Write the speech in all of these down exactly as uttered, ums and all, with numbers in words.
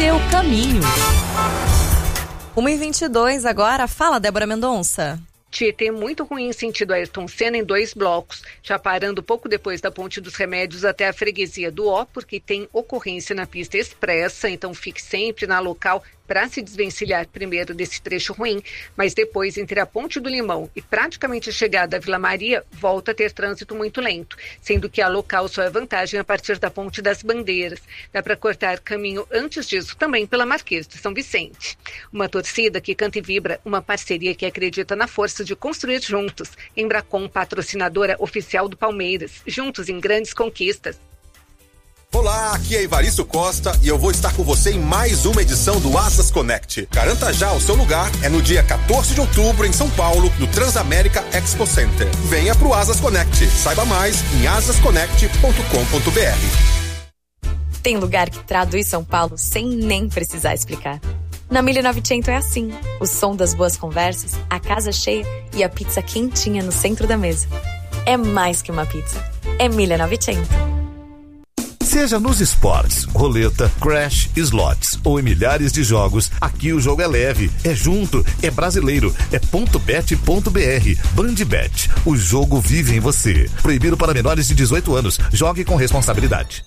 Seu caminho. uma e vinte e dois agora. Fala, Débora Mendonça. Tietê muito ruim sentido Ayrton Senna em dois blocos, já parando pouco depois da Ponte dos Remédios até a freguesia do Ó, porque tem ocorrência na pista expressa, então fique sempre na local para se desvencilhar primeiro desse trecho ruim, mas depois entre a Ponte do Limão e praticamente a chegada à Vila Maria, volta a ter trânsito muito lento, sendo que a local só é vantagem a partir da Ponte das Bandeiras. Dá para cortar caminho antes disso também pela Marquês de São Vicente. Uma torcida que canta e vibra, uma parceria que acredita na força de construir juntos. Embracon, patrocinadora oficial do Palmeiras, juntos em grandes conquistas. Olá, aqui é Evaristo Costa e eu vou estar com você em mais uma edição do Asas Connect. Garanta já o seu lugar, é no dia quatorze de outubro em São Paulo, no Transamérica Expo Center. Venha pro Asas Connect, saiba mais em asas connect ponto com ponto b r. Tem lugar que traduz São Paulo sem nem precisar explicar. Na mille e novecentos é assim, o som das boas conversas, a casa cheia e a pizza quentinha no centro da mesa. É mais que uma pizza, é mille e novecentos. Seja nos esportes, roleta, crash, slots ou em milhares de jogos, aqui o jogo é leve, é junto, é brasileiro, é ponto bet ponto b r. Bandbet, o jogo vive em você. Proibido para menores de dezoito anos. Jogue com responsabilidade.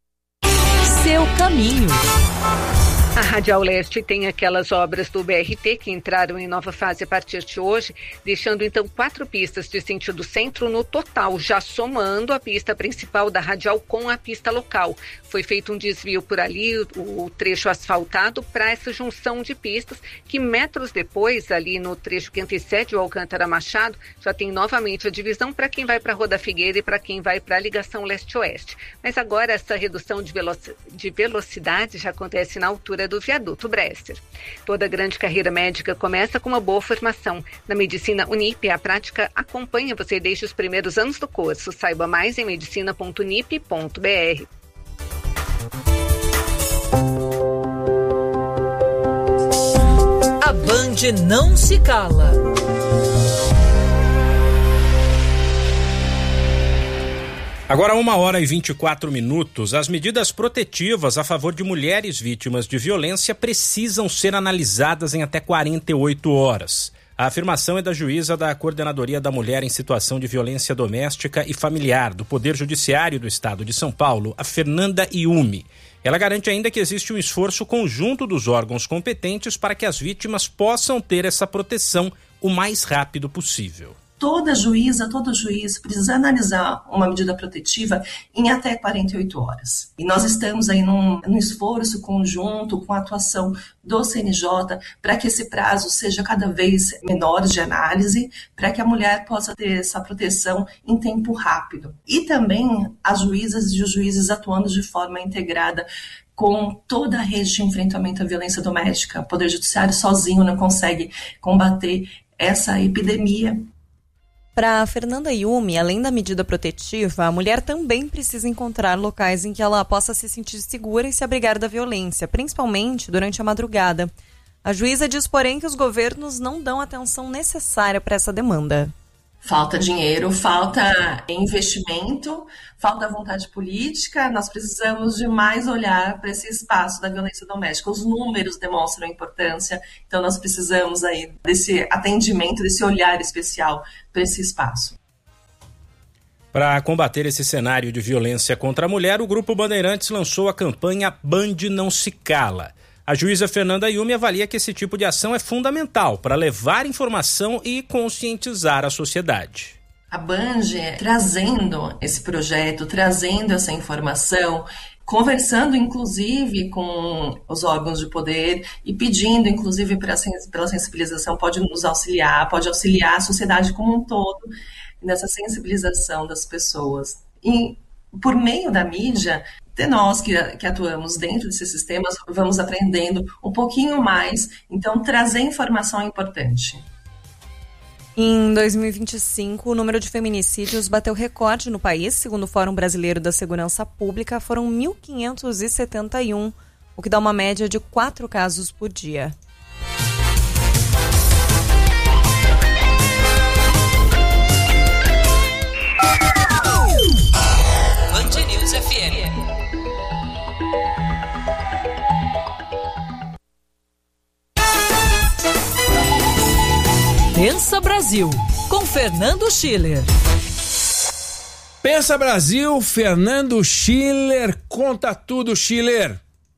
Seu caminho. A Radial Leste tem aquelas obras do B R T que entraram em nova fase a partir de hoje, deixando então quatro pistas de sentido centro no total, já somando a pista principal da Radial com a pista local. Foi feito um desvio por ali, o trecho asfaltado, para essa junção de pistas, que metros depois, ali no trecho que antecede o Alcântara Machado, já tem novamente a divisão para quem vai para a Rua da Figueira e para quem vai para a ligação leste-oeste. Mas agora essa redução de, veloc- de velocidade já acontece na altura do viaduto Bresser. Toda grande carreira médica começa com uma boa formação. Na Medicina Unip, a prática acompanha você desde os primeiros anos do curso. Saiba mais em medicina ponto unip ponto b r. A Band não se cala. Agora, uma hora e vinte e quatro minutos, as medidas protetivas a favor de mulheres vítimas de violência precisam ser analisadas em até quarenta e oito horas. A afirmação é da juíza da Coordenadoria da Mulher em Situação de Violência Doméstica e Familiar do Poder Judiciário do Estado de São Paulo, a Fernanda Iume. Ela garante ainda que existe um esforço conjunto dos órgãos competentes para que as vítimas possam ter essa proteção o mais rápido possível. Toda juíza, todo juiz precisa analisar uma medida protetiva em até quarenta e oito horas. E nós estamos aí num, num esforço conjunto com a atuação do C N J para que esse prazo seja cada vez menor de análise, para que a mulher possa ter essa proteção em tempo rápido. E também as juízas e os juízes atuando de forma integrada com toda a rede de enfrentamento à violência doméstica. O Poder Judiciário sozinho não consegue combater essa epidemia. Para Fernanda Iume, além da medida protetiva, a mulher também precisa encontrar locais em que ela possa se sentir segura e se abrigar da violência, principalmente durante a madrugada. A juíza diz, porém, que os governos não dão atenção necessária para essa demanda. Falta dinheiro, falta investimento, falta vontade política. Nós precisamos de mais olhar para esse espaço da violência doméstica. Os números demonstram a importância, então nós precisamos aí desse atendimento, desse olhar especial para esse espaço. Para combater esse cenário de violência contra a mulher, o Grupo Bandeirantes lançou a campanha Band Não Se Cala. A juíza Fernanda Iume avalia que esse tipo de ação é fundamental para levar informação e conscientizar a sociedade. A Band trazendo esse projeto, trazendo essa informação, conversando inclusive com os órgãos de poder e pedindo inclusive pela sensibilização, pode nos auxiliar, pode auxiliar a sociedade como um todo nessa sensibilização das pessoas. E por meio da mídia, até nós que, que atuamos dentro desses sistemas, vamos aprendendo um pouquinho mais, então trazer informação é importante. Em dois mil e vinte e cinco, o número de feminicídios bateu recorde no país. Segundo o Fórum Brasileiro da Segurança Pública, foram mil quinhentos e setenta e um, o que dá uma média de quatro casos por dia. Band News F M. Pensa Brasil, com Fernando Schiller. Pensa Brasil, Fernando Schiller, conta tudo, Schiller.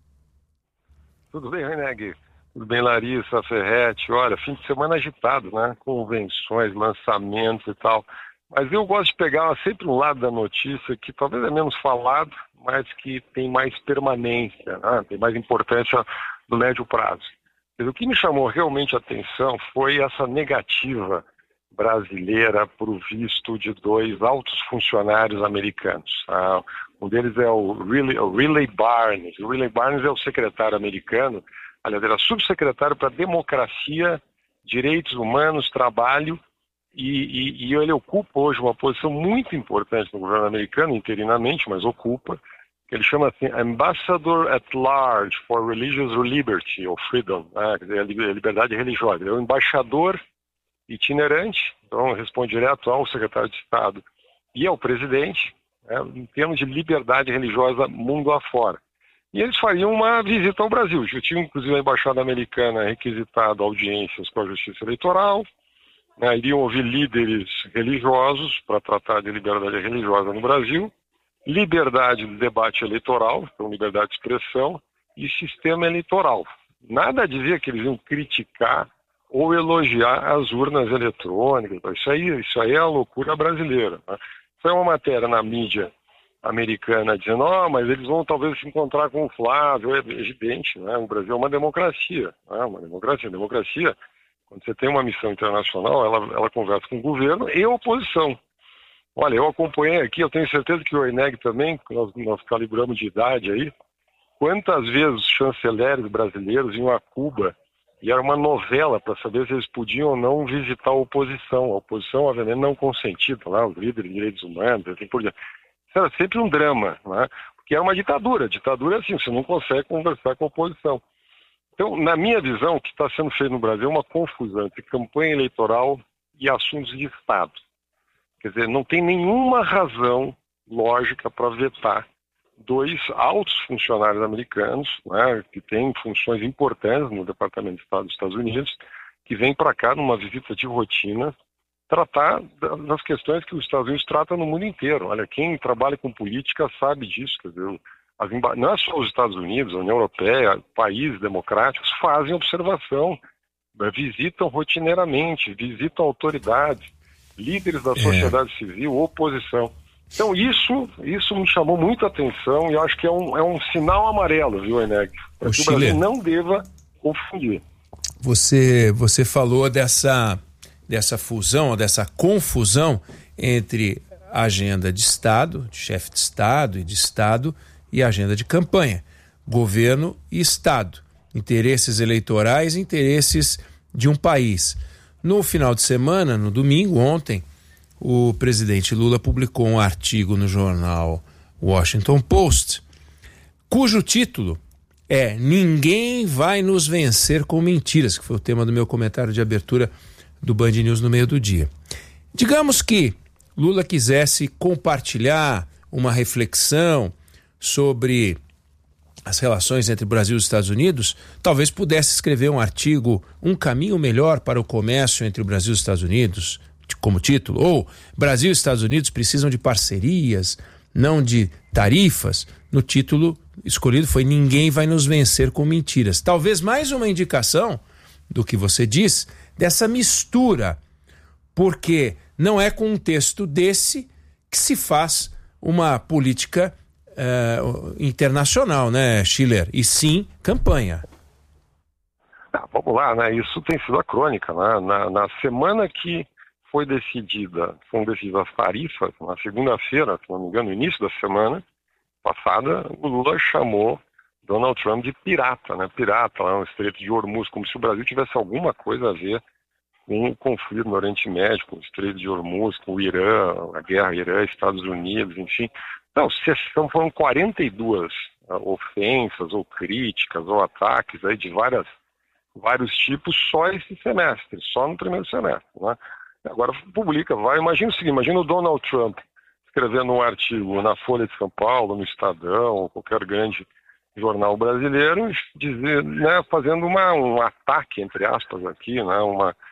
Tudo bem, Reneg? Tudo bem, Larissa, Ferretti? Olha, fim de semana agitado, né? Convenções, lançamentos e tal. Mas eu gosto de pegar sempre um lado da notícia que talvez é menos falado, mas que tem mais permanência, né? Tem mais importância no médio prazo. Mas o que me chamou realmente a atenção foi essa negativa brasileira para o visto de dois altos funcionários americanos. Ah, um deles é o Riley, o Riley Barnes. O Riley Barnes é o secretário americano, aliás, era subsecretário para Democracia, Direitos Humanos, Trabalho, e, e, e ele ocupa hoje uma posição muito importante no governo americano, interinamente, mas ocupa, que ele chama assim, Ambassador at Large for Religious Liberty, ou Freedom, né? Quer dizer, a liberdade religiosa. Ele é o embaixador itinerante, então responde direto ao secretário de Estado e ao presidente, né, em termos de liberdade religiosa mundo afora. E eles fariam uma visita ao Brasil. Já tinha, inclusive, a embaixada americana requisitado audiências com a Justiça Eleitoral, né, iriam ouvir líderes religiosos para tratar de liberdade religiosa no Brasil, liberdade de debate eleitoral, então liberdade de expressão, e sistema eleitoral. Nada dizia que eles iam criticar ou elogiar as urnas eletrônicas. Isso aí, isso aí é a loucura brasileira, né? Foi uma matéria na mídia americana dizendo, oh, mas eles vão talvez se encontrar com o Flávio. É evidente, né? O Brasil é uma democracia, né? Uma democracia. Democracia, quando você tem uma missão internacional, ela, ela conversa com o governo e a oposição. Olha, eu acompanhei aqui, eu tenho certeza que o Eneg também, nós, nós calibramos de idade aí, quantas vezes os chanceleres brasileiros iam a Cuba e era uma novela para saber se eles podiam ou não visitar a oposição. A oposição, obviamente, não consentida, lá, os líderes de direitos humanos, assim por diante. Isso era sempre um drama, né? Porque era uma ditadura. Ditadura é assim, você não consegue conversar com a oposição. Então, na minha visão, o que está sendo feito no Brasil é uma confusão entre campanha eleitoral e assuntos de Estado. Quer dizer, não tem nenhuma razão lógica para vetar dois altos funcionários americanos, né, que têm funções importantes no Departamento de Estado dos Estados Unidos, que vêm para cá numa visita de rotina tratar das questões que os Estados Unidos tratam no mundo inteiro. Olha, quem trabalha com política sabe disso. Quer dizer, as emba... não é só os Estados Unidos, a União Europeia, países democráticos fazem observação, visitam rotineiramente, visitam autoridades, líderes da sociedade é. civil, oposição. Então isso, isso me chamou muita atenção e acho que é um, é um sinal amarelo, viu, Eneg? Para que o Brasil não deva confundir. Você, você falou dessa, dessa fusão, dessa confusão entre a agenda de Estado, de chefe de Estado e de Estado, e a agenda de campanha, governo e Estado, interesses eleitorais e interesses de um país. No final de semana, no domingo, ontem, o presidente Lula publicou um artigo no jornal Washington Post, cujo título é Ninguém vai nos vencer com mentiras, que foi o tema do meu comentário de abertura do Band News no meio do dia. Digamos que Lula quisesse compartilhar uma reflexão sobre as relações entre Brasil e Estados Unidos, talvez pudesse escrever um artigo, Um Caminho Melhor para o Comércio entre o Brasil e os Estados Unidos, como título, ou Brasil e Estados Unidos precisam de parcerias, não de tarifas. No título escolhido foi Ninguém vai nos vencer com mentiras. Talvez mais uma indicação do que você diz, dessa mistura, porque não é com um texto desse que se faz uma política uh, internacional, né, Schiller? E sim, campanha. Ah, vamos lá, né? Isso tem sido a crônica, né? Na, na semana que foi decidida, foram decididas as tarifas, na segunda-feira, se não me engano, no início da semana passada, o Lula chamou Donald Trump de pirata, né? Pirata lá no Estreito de Hormuz, como se o Brasil tivesse alguma coisa a ver com o conflito no Oriente Médio, com o Estreito de Hormuz, com o Irã, a guerra Irã, Estados Unidos, enfim. Não, foram quarenta e duas uh, ofensas ou críticas ou ataques aí de várias, vários tipos só esse semestre, só no primeiro semestre, né? Agora publica, vai, imagina o seguinte, imagina o Donald Trump escrevendo um artigo na Folha de São Paulo, no Estadão, ou qualquer grande jornal brasileiro, dizer, né, fazendo uma, um ataque, entre aspas, aqui, né, uma,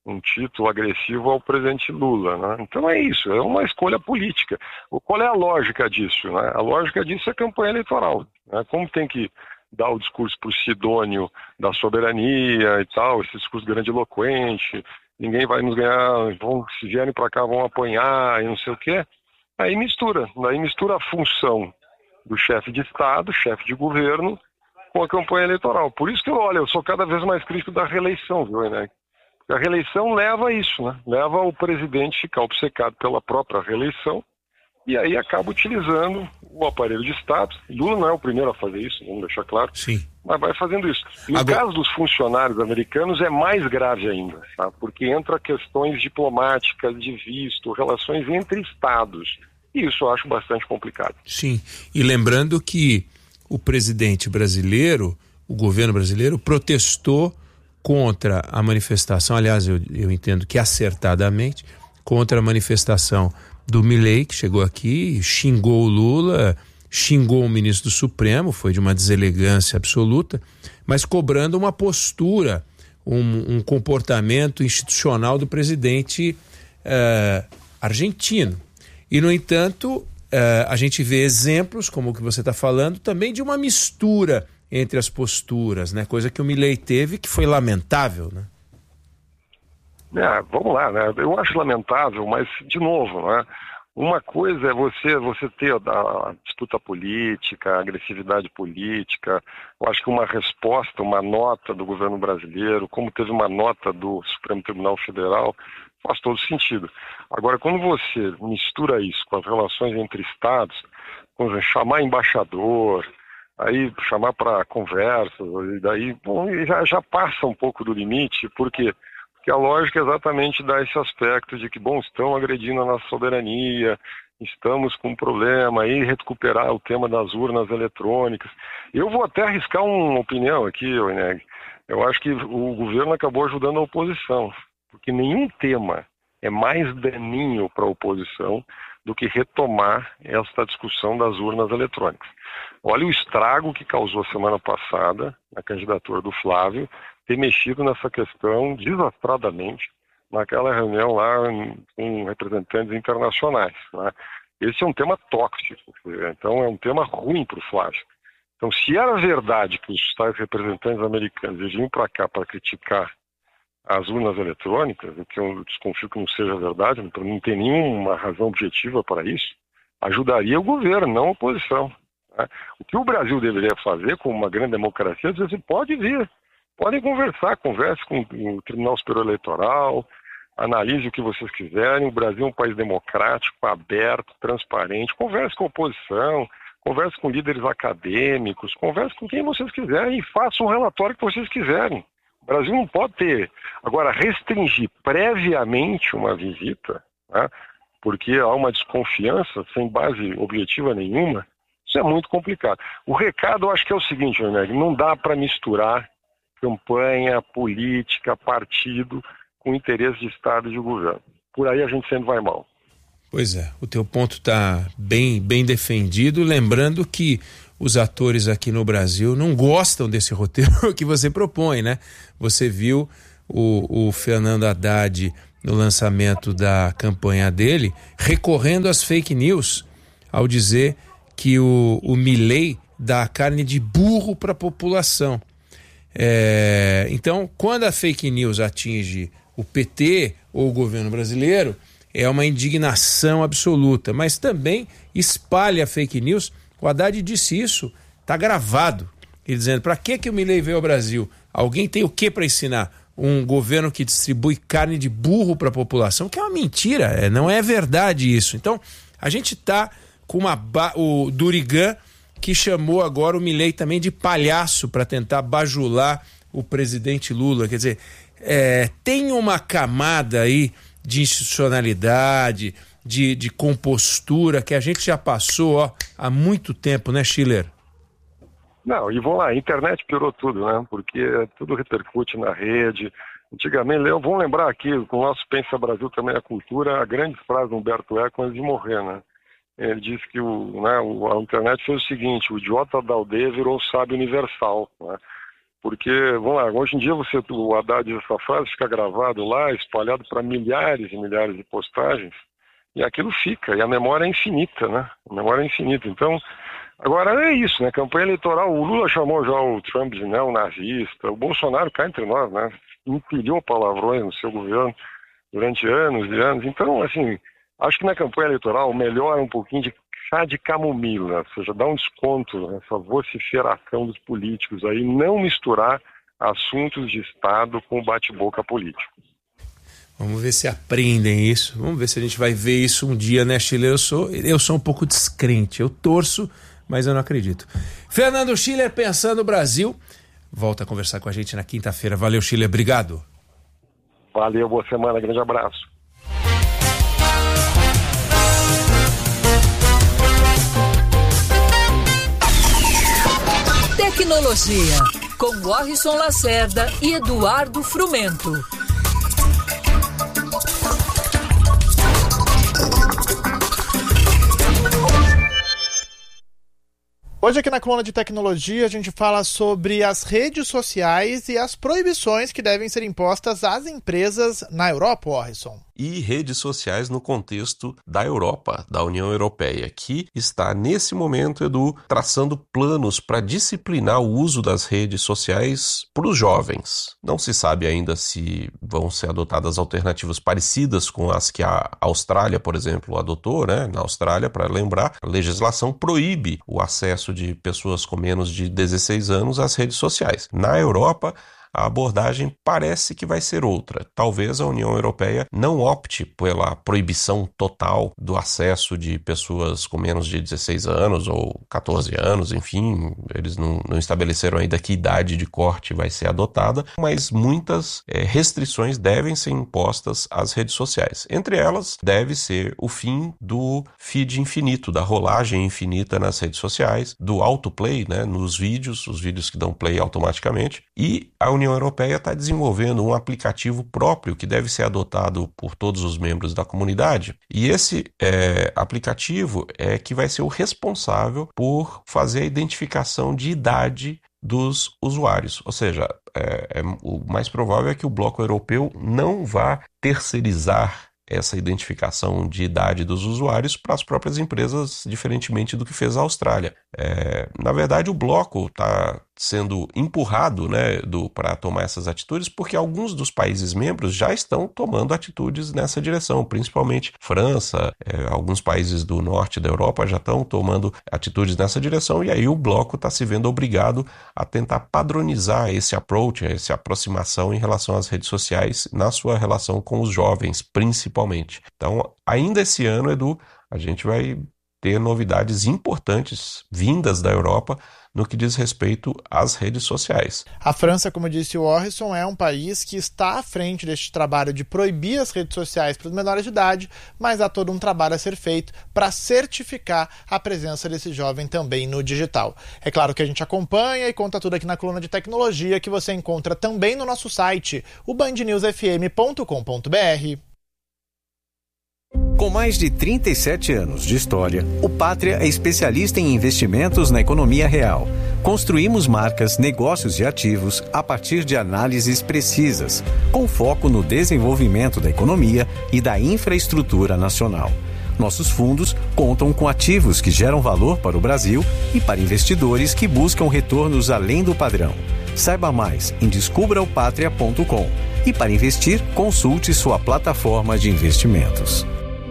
um título agressivo ao presidente Lula, né? Então é isso, é uma escolha política. Qual é a lógica disso, né? A lógica disso é a campanha eleitoral, né? Como tem que dar o discurso para o Sidônio da soberania e tal, esse discurso grandiloquente, ninguém vai nos ganhar, vão, se vierem para cá vão apanhar e não sei o quê, aí mistura, aí mistura a função do chefe de Estado, chefe de governo, com a campanha eleitoral. Por isso que eu, olha, eu sou cada vez mais crítico da reeleição, viu, né? A reeleição leva a isso, né? Leva o presidente a ficar obcecado pela própria reeleição e aí acaba utilizando o aparelho de Estado. Lula não é o primeiro a fazer isso, vamos deixar claro. Sim. Mas vai fazendo isso. No Agora... caso dos funcionários americanos é mais grave ainda, tá? Porque entra questões diplomáticas, de visto, relações entre estados. E isso eu acho bastante complicado. Sim, e lembrando que o presidente brasileiro, o governo brasileiro, protestou contra a manifestação, aliás, eu, eu entendo que acertadamente, contra a manifestação do Milei, que chegou aqui, xingou o Lula, xingou o ministro do Supremo, foi de uma deselegância absoluta, mas cobrando uma postura, um, um comportamento institucional do presidente uh, argentino. E, no entanto, uh, a gente vê exemplos, como o que você está falando, também de uma mistura entre as posturas, né? Coisa que o Milei teve, que foi lamentável, né? É, vamos lá, né? Eu acho lamentável, mas, de novo, né? Uma coisa é você, você ter a, a disputa política, a agressividade política. Eu acho que uma resposta, uma nota do governo brasileiro, como teve uma nota do Supremo Tribunal Federal, faz todo sentido. Agora, quando você mistura isso com as relações entre estados, quando chamar embaixador, aí chamar para conversa, e daí bom, já, já passa um pouco do limite, por quê? Porque a lógica é exatamente dar esse aspecto de que, bom, estão agredindo a nossa soberania, estamos com um problema, aí recuperar o tema das urnas eletrônicas. Eu vou até arriscar uma opinião aqui, Eneg. Eu acho que o governo acabou ajudando a oposição, porque nenhum tema é mais daninho para a oposição do que retomar esta discussão das urnas eletrônicas. Olha o estrago que causou semana passada na candidatura do Flávio, ter mexido nessa questão desastradamente naquela reunião lá com representantes internacionais, né? Esse é um tema tóxico, então é um tema ruim para o Flávio. Então, se era verdade que os tais representantes americanos eles vinham para cá para criticar as urnas eletrônicas, o que eu desconfio que não seja verdade, não tem nenhuma razão objetiva para isso, ajudaria o governo, não a oposição. Né? O que o Brasil deveria fazer, como uma grande democracia, é dizer assim, pode vir, podem conversar, converse com o Tribunal Superior Eleitoral, analise o que vocês quiserem, o Brasil é um país democrático, aberto, transparente, converse com a oposição, converse com líderes acadêmicos, converse com quem vocês quiserem e façam um relatório que vocês quiserem. O Brasil não pode ter. Agora, restringir previamente uma visita, né, porque há uma desconfiança sem base objetiva nenhuma, isso é muito complicado. O recado, eu acho que é o seguinte, Eneg, não dá para misturar campanha, política, partido com interesse de Estado e de governo. Por aí a gente sempre vai mal. Pois é, o teu ponto está bem, bem defendido, lembrando que os atores aqui no Brasil não gostam desse roteiro que você propõe, né? Você viu o, o Fernando Haddad no lançamento da campanha dele recorrendo às fake news ao dizer que o, o Milei dá carne de burro para a população. É, então, quando a fake news atinge o P T ou o governo brasileiro, é uma indignação absoluta, mas também espalha fake news. O Haddad disse isso, está gravado, ele dizendo, para que, que o Milei veio ao Brasil? Alguém tem o que para ensinar? Um governo que distribui carne de burro para a população, que é uma mentira, é, não é verdade isso. Então, a gente está com uma ba... o Durigan, que chamou agora o Milei também de palhaço para tentar bajular o presidente Lula. Quer dizer, é, tem uma camada aí de institucionalidade, de, de compostura que a gente já passou ó, há muito tempo, né, Schiller? Não, e vamos lá, a internet piorou tudo, né? Porque tudo repercute na rede. Antigamente, vamos lembrar aqui, com o nosso Pensa Brasil também a cultura, a grande frase do Humberto Eco antes de morrer, né? Ele disse que o, né, a internet fez o seguinte, o idiota da aldeia virou o sábio universal, né? Porque, vamos lá, hoje em dia você, o Haddad diz essa frase, fica gravado lá, espalhado para milhares e milhares de postagens, e aquilo fica, e a memória é infinita, né? A memória é infinita. Então, agora é isso, né? Campanha eleitoral, o Lula chamou já o Trump de neonazista, o Bolsonaro cá entre nós, né? Empilhou palavrões no seu governo durante anos e anos. Então, assim, acho que na campanha eleitoral melhora um pouquinho de chá de camomila, ou seja, dá um desconto nessa vociferação dos políticos aí, não misturar assuntos de Estado com bate-boca político. Vamos ver se aprendem isso, vamos ver se a gente vai ver isso um dia, né, Schiller? Eu sou, eu sou um pouco descrente, eu torço, mas eu não acredito. Fernando Schiller, Pensando no Brasil, volta a conversar com a gente na quinta-feira. Valeu, Schiller, obrigado. Valeu, boa semana, grande abraço. Tecnologia, com Warrison Lacerda e Eduardo Frumento. Hoje aqui na coluna de tecnologia a gente fala sobre as redes sociais e as proibições que devem ser impostas às empresas na Europa, Warrison. E redes sociais no contexto da Europa, da União Europeia, que está nesse momento, Edu, traçando planos para disciplinar o uso das redes sociais para os jovens. Não se sabe ainda se vão ser adotadas alternativas parecidas com as que a Austrália, por exemplo, adotou, né? Na Austrália, para lembrar, a legislação proíbe o acesso de pessoas com menos de dezesseis anos às redes sociais. Na Europa, a abordagem parece que vai ser outra. Talvez a União Europeia não opte pela proibição total do acesso de pessoas com menos de dezesseis anos ou catorze anos, enfim, eles não, não estabeleceram ainda que idade de corte vai ser adotada, mas muitas é, restrições devem ser impostas às redes sociais. Entre elas, deve ser o fim do feed infinito, da rolagem infinita nas redes sociais, do autoplay, né, nos vídeos, os vídeos que dão play automaticamente, e a União Europeia está desenvolvendo um aplicativo próprio que deve ser adotado por todos os membros da comunidade. E esse é, aplicativo é que vai ser o responsável por fazer a identificação de idade dos usuários. Ou seja, é, é, o mais provável é que o bloco europeu não vá terceirizar essa identificação de idade dos usuários para as próprias empresas, diferentemente do que fez a Austrália. É, na verdade, o bloco está sendo empurrado, né, para tomar essas atitudes, porque alguns dos países membros já estão tomando atitudes nessa direção, principalmente França, é, alguns países do norte da Europa já estão tomando atitudes nessa direção, e aí o bloco está se vendo obrigado a tentar padronizar esse approach, essa aproximação em relação às redes sociais, na sua relação com os jovens, principalmente. Então, ainda esse ano, Edu, a gente vai ter novidades importantes vindas da Europa no que diz respeito às redes sociais. A França, como disse o Warrison, é um país que está à frente deste trabalho de proibir as redes sociais para os menores de idade, mas há todo um trabalho a ser feito para certificar a presença desse jovem também no digital. É claro que a gente acompanha e conta tudo aqui na coluna de tecnologia, que você encontra também no nosso site, o band news f m ponto com ponto b r. Com mais de trinta e sete anos de história, o Pátria é especialista em investimentos na economia real. Construímos marcas, negócios e ativos a partir de análises precisas, com foco no desenvolvimento da economia e da infraestrutura nacional. Nossos fundos contam com ativos que geram valor para o Brasil e para investidores que buscam retornos além do padrão. Saiba mais em descubra o patria ponto com e, para investir, consulte sua plataforma de investimentos.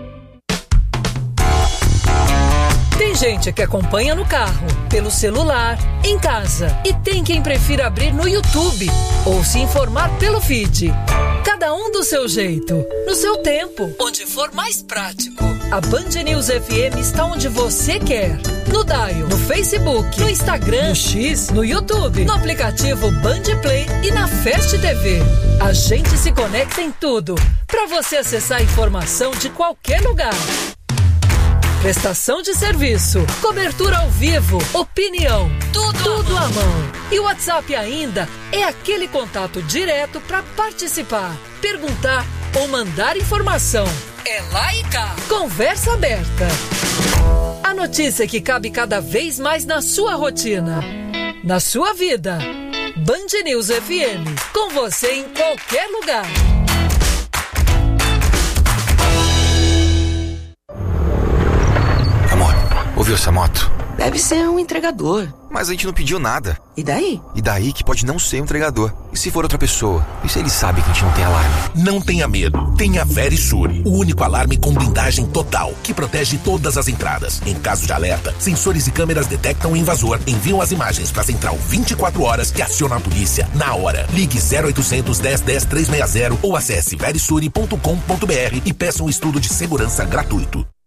Tem gente que acompanha no carro, pelo celular, em casa, e tem quem prefira abrir no YouTube ou se informar pelo feed. Cada um do seu jeito, no seu tempo, onde for mais prático. A Band News F M está onde você quer. No Dial, no Facebook, no Instagram, no X, no YouTube, no aplicativo Band Play e na Fast T V. A gente se conecta em tudo, para você acessar a informação de qualquer lugar. Prestação de serviço, cobertura ao vivo, opinião, tudo, tudo à mão. E o WhatsApp ainda é aquele contato direto para participar, perguntar ou mandar informação. É lá e cá. Conversa aberta. A notícia que cabe cada vez mais na sua rotina, na sua vida. Band News F M. Com você em qualquer lugar. Amor, ouviu essa moto? Deve ser um entregador. Mas a gente não pediu nada. E daí? E daí que pode não ser um entregador. E se for outra pessoa? E se ele sabe que a gente não tem alarme? Não tenha medo. Tenha Verisure, o único alarme com blindagem total, que protege todas as entradas. Em caso de alerta, sensores e câmeras detectam o invasor, enviam as imagens para a central vinte e quatro horas que aciona a polícia na hora. Ligue zero oitocentos, dez, dez, trezentos e sessenta ou acesse verisure ponto com ponto br e peça um estudo de segurança gratuito.